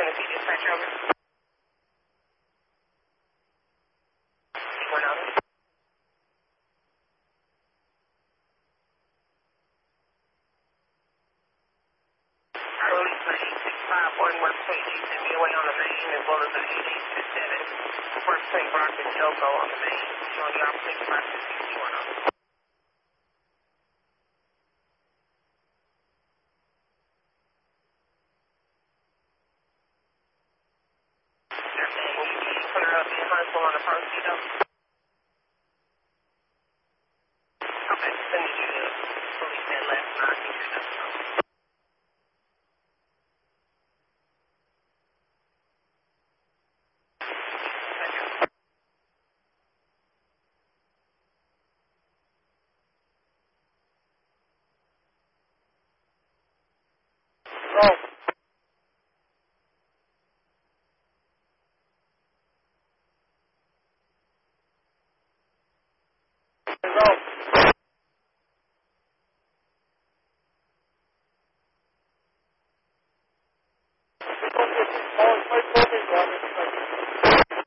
Tennessee dispatch over. One other. Police 865 West Point, you sent me away on the main as well as an 8827 First St. Brock and Elko on the main. Showing the opposite 560 one other. Clear up in Huntsville on the first, you know?